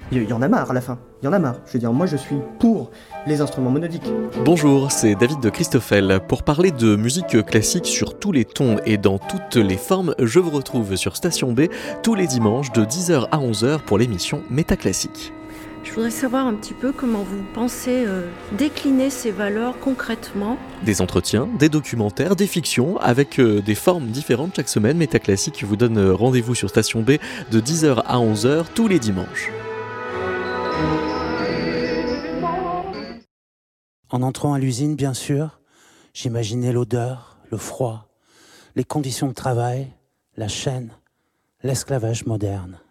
Il y en a marre à la fin. Il y en a marre. Je veux dire, moi je suis pour les instruments monodiques. Bonjour, c'est David de Christoffel. Pour parler de musique classique sur tous les tons et dans toutes les formes, je vous retrouve sur Station B tous les dimanches de 10h à 11h pour l'émission Métaclassique. Je voudrais savoir un petit peu comment vous pensez décliner ces valeurs concrètement. Des entretiens, des documentaires, des fictions avec des formes différentes chaque semaine. Métaclassique vous donne rendez-vous sur Station B de 10h à 11h tous les dimanches. En entrant à l'usine, bien sûr, j'imaginais l'odeur, le froid, les conditions de travail, la chaîne, l'esclavage moderne.